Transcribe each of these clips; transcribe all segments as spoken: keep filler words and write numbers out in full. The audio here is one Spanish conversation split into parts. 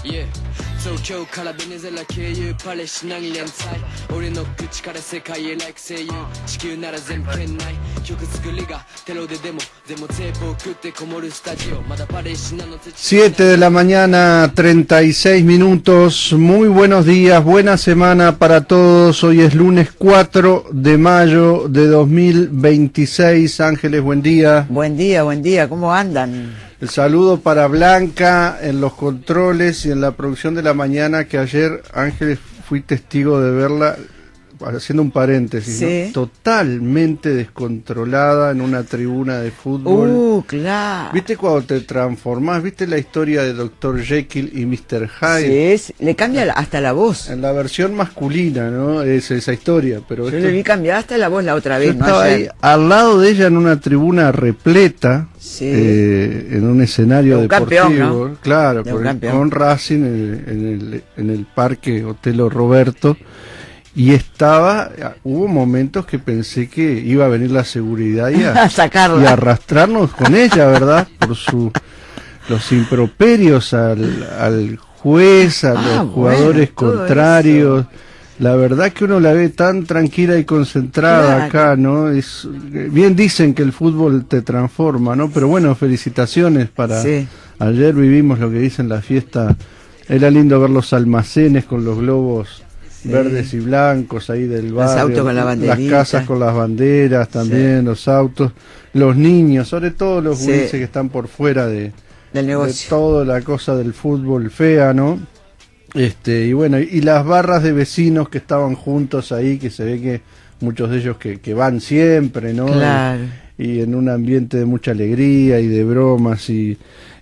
Yeah. 東京からベネズエラ経由パレス何連載俺の口から世界へ like 声優地球なら全県内曲作りがテロででもでもテープを食ってこもるスタジオまだパレスなの siete de la mañana, treinta y seis minutos. Muy buenos días, buena semana para todos. Hoy es lunes cuatro de mayo de dos mil veintiséis. Ángeles, buen día. Buen día, buen día. ¿Cómo andan? El saludo para Blanca en los controles y en la producción de la mañana, que ayer, Ángeles, fui testigo de verla, haciendo un paréntesis, sí. ¿no? Totalmente descontrolada en una tribuna de fútbol. Uh, claro. ¿Viste cuando te transformás? ¿Viste la historia de doctor Jekyll y mister Hyde? Sí, le cambia hasta la voz. En la versión masculina, ¿no? Es esa historia. Pero Yo esto... le vi cambiar hasta la voz la otra vez. Yo ¿no? estaba Ayer. ahí al lado de ella en una tribuna repleta, sí. eh, en un escenario de un deportivo, campeón, ¿no? claro, de por un el, campeón. con Racing en el, en el, en el parque Otelo Roberto, y estaba, hubo momentos que pensé que iba a venir la seguridad y a, a sacarla y a arrastrarnos con ella, ¿verdad? Por su los improperios al, al juez, a ah, los jugadores bueno, contrarios. eso. La verdad que uno la ve tan tranquila y concentrada, claro. Acá, ¿no? Es, bien dicen que el fútbol te transforma, ¿no? Pero bueno, felicitaciones para... Sí. Ayer vivimos lo que dicen la fiesta. Era lindo ver los almacenes con los globos sí. verdes y blancos ahí del barrio. Los autos con la banderita. Las casas con las banderas también, sí. Los autos. Los niños, sobre todo los sí. gurises que están por fuera de... del negocio. De toda la cosa del fútbol fea, ¿no? Este, y bueno, y las barras de vecinos que estaban juntos ahí, que se ve que muchos de ellos que, que van siempre, ¿no? Claro. Y, y en un ambiente de mucha alegría y de bromas, y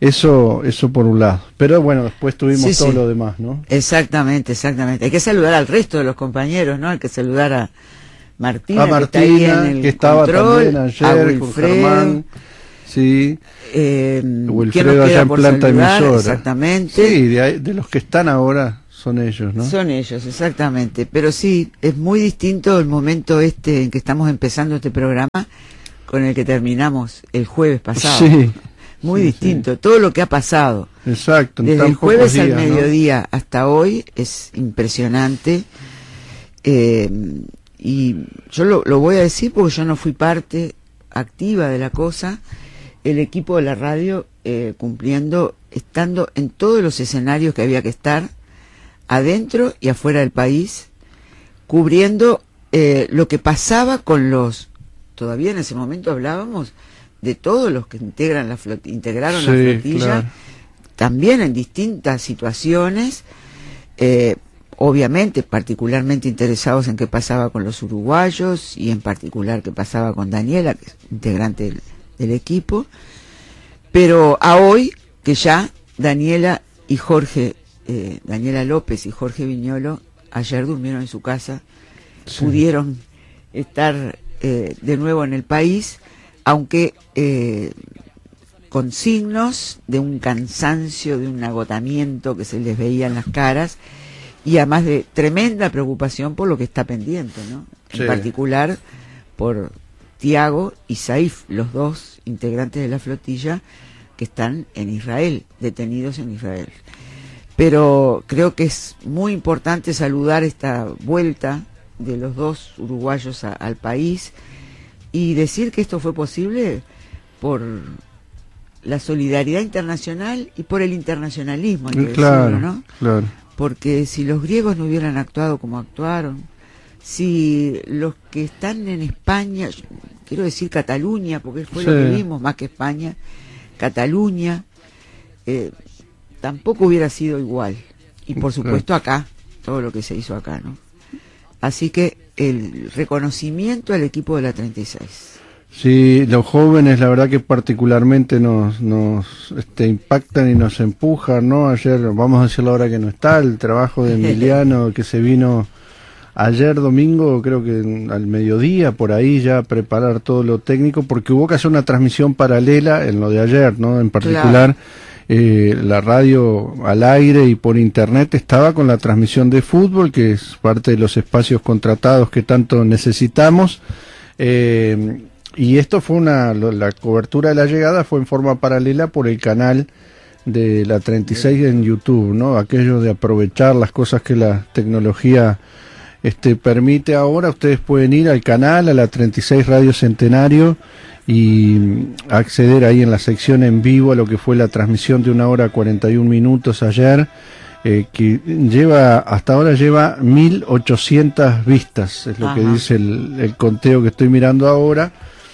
eso eso por un lado. Pero bueno, después tuvimos sí, todo sí. lo demás, ¿no? Exactamente, exactamente. Hay que saludar al resto de los compañeros, ¿no? Hay que saludar a Martina, a Martina, que, está ahí en el que estaba control, también ayer con Germán. Sí, eh, Wilfredo allá en planta saludar? emisora. Exactamente. Sí, de, ahí, de los que están ahora son ellos, ¿no? Son ellos, exactamente. Pero sí, es muy distinto el momento este en que estamos empezando este programa con el que terminamos el jueves pasado. Sí. Muy sí, distinto, sí. todo lo que ha pasado. Exacto. Desde el jueves días, al mediodía, ¿no? hasta hoy es impresionante. Eh, y yo lo, lo voy a decir porque yo no fui parte activa de la cosa. El equipo de la radio eh, cumpliendo, estando en todos los escenarios que había que estar, adentro y afuera del país, cubriendo eh, lo que pasaba con los, todavía en ese momento hablábamos de todos los que integran la flot, integraron sí, la flotilla, claro. También en distintas situaciones, eh, obviamente particularmente interesados en qué pasaba con los uruguayos y en particular qué pasaba con Daniela, que es integrante del del equipo, pero a hoy que ya Daniela y Jorge, eh, Daniela López y Jorge Viñolo ayer durmieron en su casa, sí. Pudieron estar eh, de nuevo en el país, aunque eh, con signos de un cansancio, de un agotamiento que se les veía en las caras, y además de tremenda preocupación por lo que está pendiente, ¿no? En sí. particular por Tiago y Saif, los dos integrantes de la flotilla que están en Israel, detenidos en Israel. Pero creo que es muy importante saludar esta vuelta de los dos uruguayos a, al país y decir que esto fue posible por la solidaridad internacional y por el internacionalismo, hay que claro, decirlo, ¿no? Claro. Porque si los griegos no hubieran actuado como actuaron, si los que están en España, quiero decir Cataluña, porque fue sí. lo que vimos más que España, Cataluña, eh, tampoco hubiera sido igual. Y por supuesto acá, todo lo que se hizo acá, ¿no? Así que el reconocimiento al equipo de la treinta y seis. Sí, los jóvenes la verdad que particularmente nos nos este, impactan y nos empujan, ¿no? Ayer, vamos a decirlo ahora que no está, el trabajo de Emiliano que se vino ayer domingo, creo que al mediodía, por ahí ya preparar todo lo técnico, porque hubo que hacer una transmisión paralela en lo de ayer, ¿no? En particular, claro. eh, la radio al aire y por internet estaba con la transmisión de fútbol, que es parte de los espacios contratados que tanto necesitamos. Eh, y esto fue una, la cobertura de la llegada fue en forma paralela por el canal de la treinta y seis en YouTube, ¿no? Aquello de aprovechar las cosas que la tecnología este, permite ahora. Ustedes pueden ir al canal, a la treinta y seis Radio Centenario, y acceder ahí en la sección en vivo a lo que fue la transmisión de una hora cuarenta y un minutos ayer, eh, que lleva, hasta ahora lleva mil ochocientas vistas, es lo Ajá. que dice el, el conteo que estoy mirando ahora.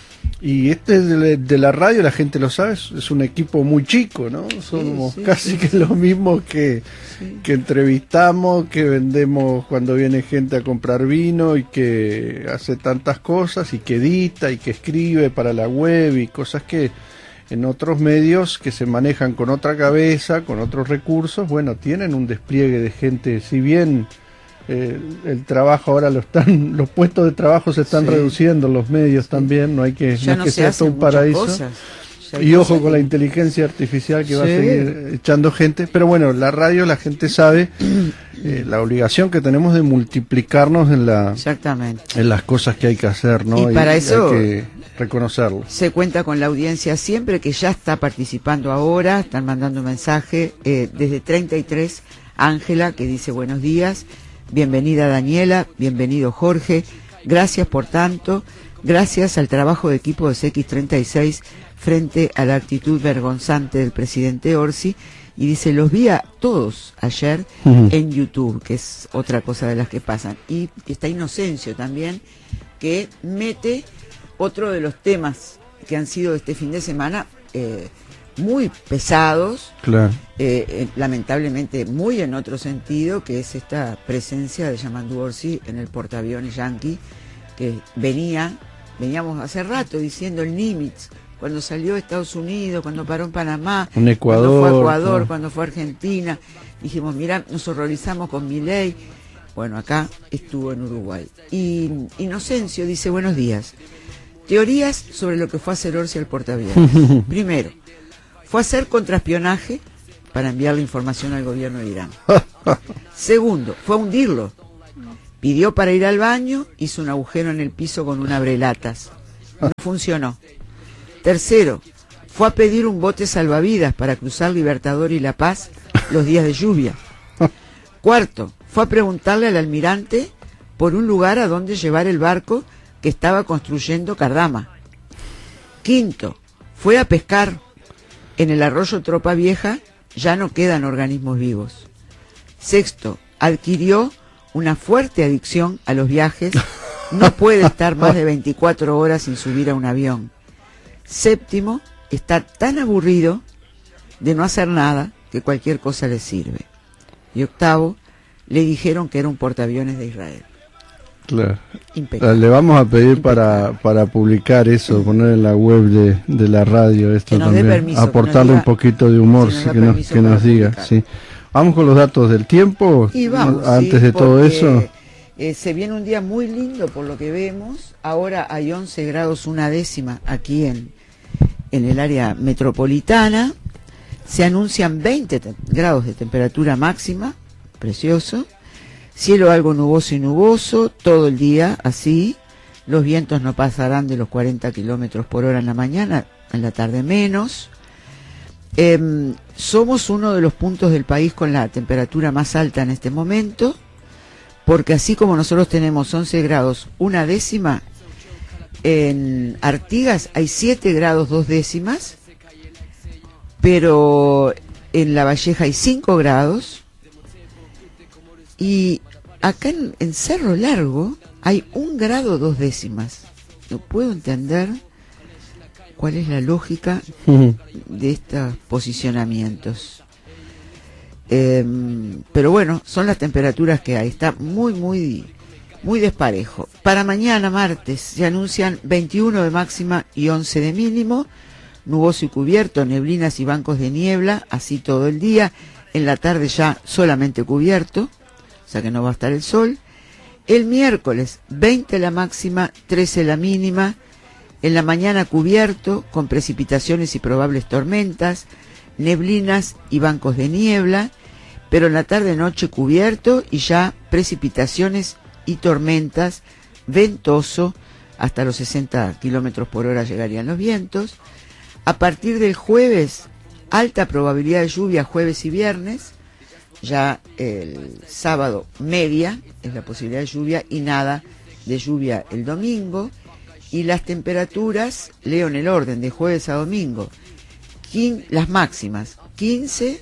Y este de, de la radio, la gente lo sabe, es, es un equipo muy chico, ¿no? Somos sí, sí, casi sí, que sí. los mismos que, sí. que entrevistamos, que vendemos cuando viene gente a comprar vino y que hace tantas cosas y que edita y que escribe para la web y cosas que en otros medios que se manejan con otra cabeza, con otros recursos, bueno, tienen un despliegue de gente, si bien... Eh, el trabajo ahora lo están, los puestos de trabajo se están sí. reduciendo, los medios sí. también, no hay que, no no es que sea todo un paraíso. Y ojo con la inteligencia artificial que sí. va a seguir echando gente, pero bueno, la radio, la gente sabe eh, la obligación que tenemos de multiplicarnos en la Exactamente. en las cosas que hay que hacer, ¿no? Y para y eso hay que reconocerlo. Se cuenta con la audiencia siempre, que ya está participando ahora, están mandando un mensaje eh, desde treinta y tres, Ángela, que dice buenos días. Bienvenida Daniela, bienvenido Jorge, gracias por tanto, gracias al trabajo de equipo de C X treinta y seis frente a la actitud vergonzante del presidente Orsi, y dice, los vi a todos ayer uh-huh. en YouTube, que es otra cosa de las que pasan, y está Inocencio también, que mete otro de los temas que han sido este fin de semana, eh, muy pesados, claro. eh, eh, lamentablemente muy en otro sentido, que es esta presencia de Yamandu Orsi en el portaaviones Yankee, que venía, veníamos hace rato diciendo el Nimitz, cuando salió a Estados Unidos, cuando paró en Panamá, en Ecuador, cuando fue a Ecuador, ¿no? cuando fue a Argentina, dijimos, mira, nos horrorizamos con Milei. Bueno, acá estuvo en Uruguay. Y Inocencio dice, buenos días, teorías sobre lo que fue a hacer Orsi al portaaviones. Primero, fue a hacer contraespionaje para enviarle información al gobierno de Irán. Segundo, fue a hundirlo. Pidió para ir al baño, hizo un agujero en el piso con un abrelatas. No funcionó. Tercero, fue a pedir un bote salvavidas para cruzar Libertador y La Paz los días de lluvia. Cuarto, fue a preguntarle al almirante por un lugar a donde llevar el barco que estaba construyendo Cardama. Quinto, fue a pescar. En el arroyo Tropa Vieja ya no quedan organismos vivos. Sexto, adquirió una fuerte adicción a los viajes, no puede estar más de veinticuatro horas sin subir a un avión. Séptimo, está tan aburrido de no hacer nada que cualquier cosa le sirve. Y octavo, le dijeron que era un portaaviones de Israel. Claro. Impecable. Le vamos a pedir para, para publicar eso, poner en la web de, de la radio esto también, permiso, aportarle diga, un poquito de humor, si nos, sí, que nos, que nos diga. Sí. Vamos con los datos del tiempo, y vamos, antes sí, de todo eso. Eh, se viene un día muy lindo por lo que vemos. Ahora hay once grados una décima aquí en, en el área metropolitana. Se anuncian veinte grados de temperatura máxima, precioso. Cielo algo nuboso y nuboso, todo el día así. Los vientos no pasarán de los cuarenta kilómetros por hora en la mañana, en la tarde menos. Eh, somos uno de los puntos del país con la temperatura más alta en este momento, porque así como nosotros tenemos once grados una décima, en Artigas hay siete grados dos décimas, pero en La Valleja hay cinco grados. Y acá en, en Cerro Largo hay un grado dos décimas. No puedo entender cuál es la lógica de estos posicionamientos. Eh, pero bueno, son las temperaturas que hay. Está muy, muy, muy desparejo. Para mañana, martes, se anuncian veintiuno de máxima y once de mínimo. Nuboso y cubierto, neblinas y bancos de niebla, así todo el día. En la tarde ya solamente cubierto. O sea que no va a estar el sol. El miércoles, veinte la máxima, trece la mínima. En la mañana cubierto, con precipitaciones y probables tormentas, neblinas y bancos de niebla. Pero en la tarde-noche cubierto y ya precipitaciones y tormentas, ventoso, hasta los sesenta kilómetros por hora llegarían los vientos. A partir del jueves, alta probabilidad de lluvia jueves y viernes, ya el sábado media es la posibilidad de lluvia y nada de lluvia el domingo. Y las temperaturas, leo en el orden, de jueves a domingo, quin, las máximas, quince,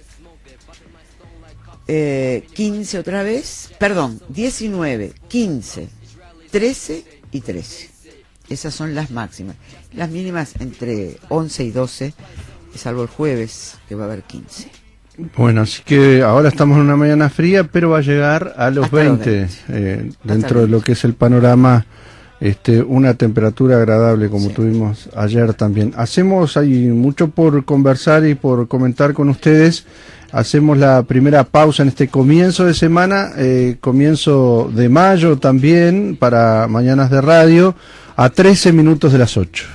eh, quince otra vez, perdón, diecinueve, quince, trece y trece. Esas son las máximas. Las mínimas entre once y doce, salvo el jueves, que va a haber quince. Bueno, así que ahora estamos en una mañana fría, pero va a llegar a los Hasta veinte, los veinte. Eh, dentro de lo que es el panorama. Este, una temperatura agradable como sí. tuvimos ayer también. Hacemos, hay mucho por conversar y por comentar con ustedes. Hacemos la primera pausa en este comienzo de semana, eh, comienzo de mayo también, para Mañanas de Radio, a trece minutos de las ocho.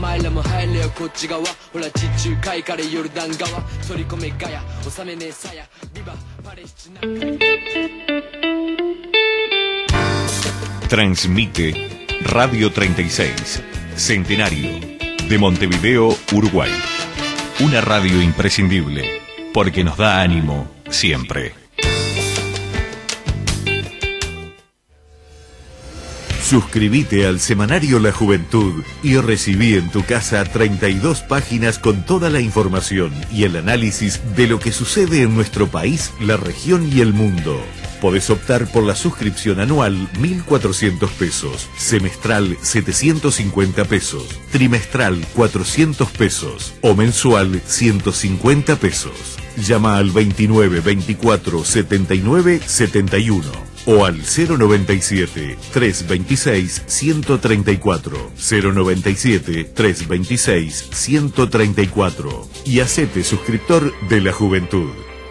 Transmite Radio treinta y seis, Centenario, de Montevideo, Uruguay. Una radio imprescindible, porque nos da ánimo siempre. Suscríbete al semanario La Juventud y recibí en tu casa treinta y dos páginas con toda la información y el análisis de lo que sucede en nuestro país, la región y el mundo. Podés optar por la suscripción anual mil cuatrocientos pesos, semestral setecientos cincuenta pesos, trimestral cuatrocientos pesos o mensual ciento cincuenta pesos. Llama al veintinueve veinticuatro setenta y nueve setenta y uno o al cero noventa y siete, trescientos veintiséis, ciento treinta y cuatro, cero noventa y siete, trescientos veintiséis, ciento treinta y cuatro y hacete suscriptor de La Juventud.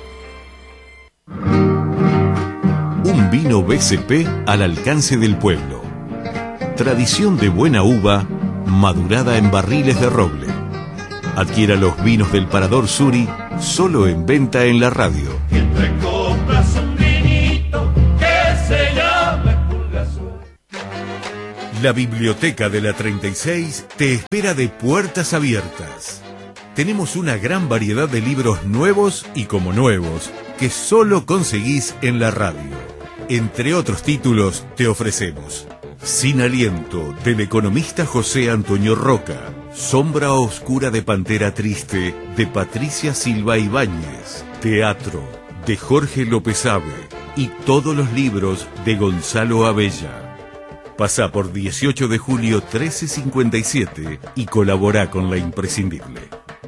Un vino B C P al alcance del pueblo. Tradición de buena uva, madurada en barriles de roble. Adquiera los vinos del Parador Suri, solo en venta en la radio. Entre compras un vinito que se llama Pulgasur. La biblioteca de la treinta y seis te espera de puertas abiertas. Tenemos una gran variedad de libros nuevos y como nuevos que solo conseguís en la radio. Entre otros títulos te ofrecemos Sin Aliento, del economista José Antonio Roca, Sombra Oscura de Pantera Triste, de Patricia Silva Ibáñez, Teatro, de Jorge López Ave y todos los libros de Gonzalo Abella. Pasa por dieciocho de julio trece cincuenta y siete y colabora con La Imprescindible.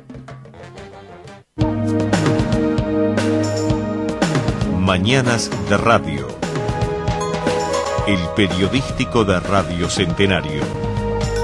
Mañanas de Radio. El periodístico de Radio Centenario.